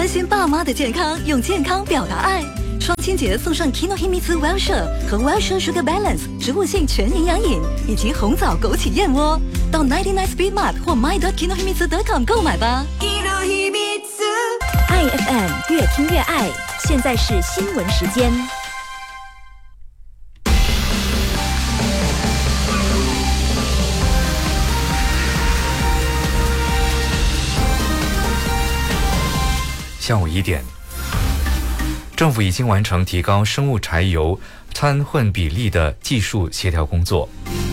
关心爸妈的健康，用健康表达爱。双亲节送上 Kinohimitsu Wellshire 和 Wellshire Sugar Balance 植物性全营养饮，以及红枣枸杞燕窝。到99 Speed Mart 或 my.kinohimitsu.com 购买吧。 爱 FM 越听越爱，现在是新闻时间。 下午1点，政府已经完成提高生物柴油掺混比例的技术协调工作。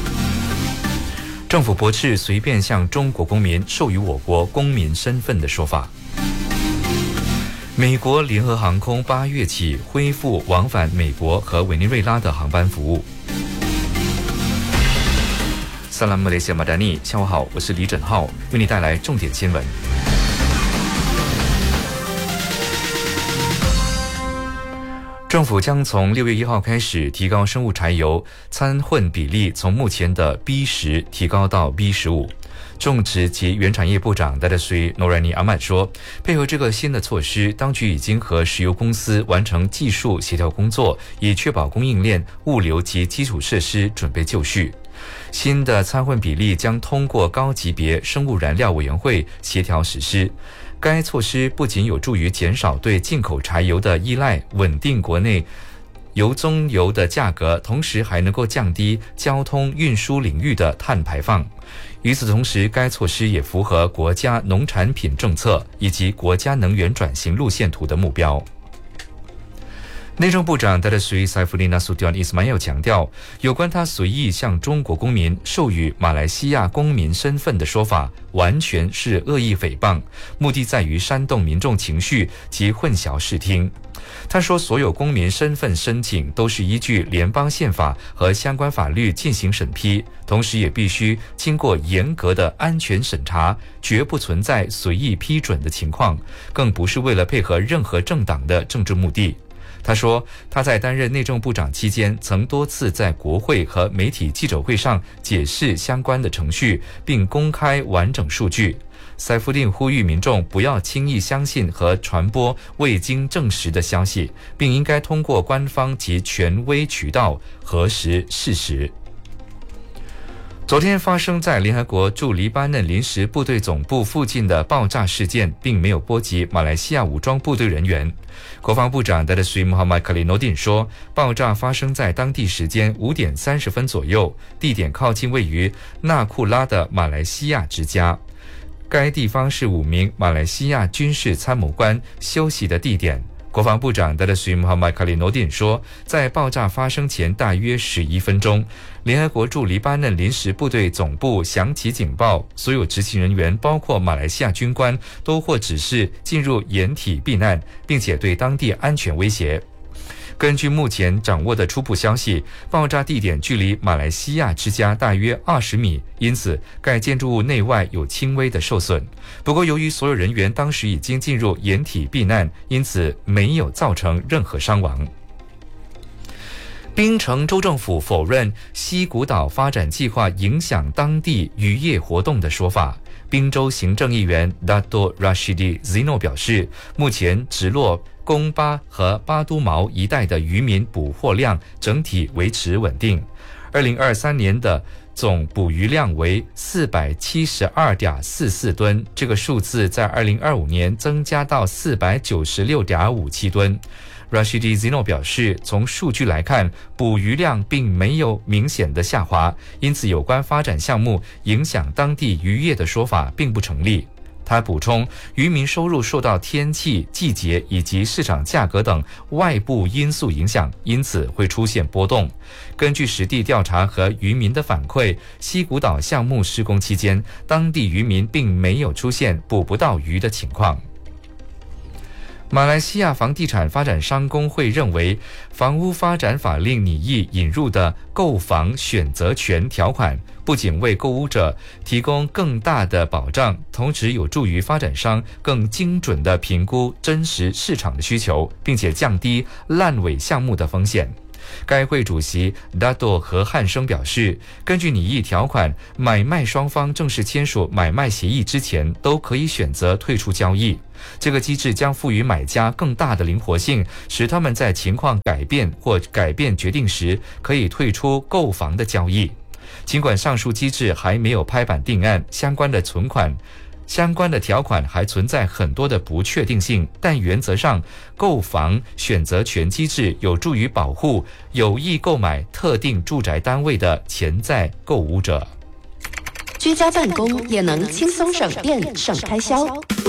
政府驳斥随便向中国公民授予我国公民身份的说法。美国联合航空8月起恢复往返美国和委内瑞拉的航班服务。萨拉姆雷西亚马达尼，下午好，我是李枕浩，为你带来重点新闻。政府将从6月1号开始提高生物柴油掺混比例，从目前的 B10 提高到 B15。种植及原产业部长戴德瑞诺兰尼阿曼说，配合这个新的措施，当局已经和石油公司完成技术协调工作，以确保供应链、物流及基础设施准备就绪。新的掺混比例将通过高级别生物燃料委员会协调实施。该措施不仅有助于减少对进口柴油的依赖，稳定国内油棕油的价格，同时还能够降低交通运输领域的碳排放。与此同时，该措施也符合国家农产品政策以及国家能源转型路线图的目标。内政部长戴德瑞塞弗利纳苏迪安伊斯迈尔强调，有关他随意向中国公民授予马来西亚公民身份的说法，完全是恶意诽谤，目的在于煽动民众情绪及混淆视听。他说，所有公民身份申请都是依据联邦宪法和相关法律进行审批，同时也必须经过严格的安全审查，绝不存在随意批准的情况，更不是为了配合任何政党的政治目的。他说，他在担任内政部长期间，曾多次在国会和媒体记者会上解释相关的程序，并公开完整数据。塞夫丁呼吁民众不要轻易相信和传播未经证实的消息，并应该通过官方及权威渠道核实事实。昨天发生在联合国驻黎巴嫩临时部队总部附近的爆炸事件，并没有波及马来西亚武装部队人员。国防部长戴德瑞穆罕默德·卡里诺丁说，爆炸发生在当地时间5点30分左右，地点靠近位于纳库拉的马来西亚之家。该地方是5名马来西亚军事参谋官休息的地点。国防部长戴德瑞穆罕默德·卡里诺丁说，在爆炸发生前大约11分钟，联合国驻黎巴嫩临时部队总部响起警报，所有执勤人员，包括马来西亚军官，都获指示进入掩体避难，并且对当地安全威胁。根据目前掌握的初步消息，爆炸地点距离马来西亚之家大约20米，因此该建筑物内外有轻微的受损。不过，由于所有人员当时已经进入掩体避难，因此没有造成任何伤亡。槟城州政府否认西古岛发展计划影响当地渔业活动的说法。槟州行政议员 Dato Rashidi Zino 表示，目前直落贡巴和巴都毛一带的渔民捕获量整体维持稳定。2023年的总捕鱼量为 472.44 吨，这个数字在2025年增加到 496.57 吨。Rashidi Zino 表示，从数据来看，捕鱼量并没有明显的下滑，因此有关发展项目影响当地渔业的说法并不成立。他补充，渔民收入受到天气、季节以及市场价格等外部因素影响，因此会出现波动。根据实地调查和渔民的反馈，西古岛项目施工期间，当地渔民并没有出现捕不到鱼的情况。马来西亚房地产发展商工会认为，房屋发展法令拟议引入的购房选择权条款，不仅为购屋者提供更大的保障，同时有助于发展商更精准地评估真实市场的需求，并且降低烂尾项目的风险。 该会主席Dato何汉生表示，根据拟议条款，买卖双方正式签署买卖协议之前都可以选择退出交易。这个机制将赋予买家更大的灵活性，使他们在情况改变或改变决定时可以退出购房的交易。尽管上述机制还没有拍板定案，相关的条款还存在很多的不确定性，但原则上，购房选择权机制有助于保护有意购买特定住宅单位的潜在购屋者。 居家办公也能轻松省电省开销。